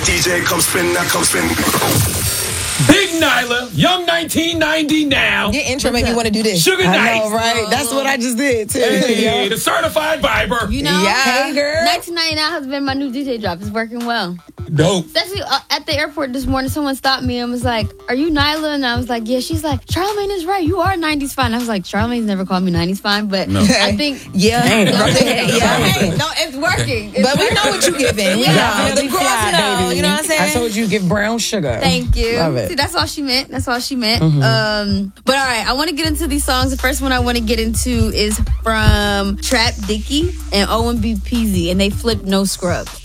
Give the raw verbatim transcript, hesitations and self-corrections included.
D J, come spin, now come spin. Big Nyla, young nineteen ninety now. Your intro made me want to do this. Sugar I Nice. know, right? That's what I just did, too. Hey, the certified Viber. You know, Yeah. Hey, girl. nineteen ninety-nine has been my new D J drop. It's working well. Dope. Especially uh, at the airport this morning, someone stopped me and was like, "Are you Nyla?" And I was like, "Yeah." She's like, "Charlamagne is right. You are nineties fine." I was like, "Charlamagne's never called me nineties fine," but No. I think Yeah. No, yeah. hey, no, it's working. It's But we working. know what you're giving. We Yeah. know. The girls know. You know what I'm saying? I told you give brown sugar. Thank you. Love it. See, that's all she meant. That's all she meant. Mm-hmm. Um, but all right, I want to get into these songs. The first one I want to get into is from Trap Dicky and O M B Peasy, and they flipped No Scrubs.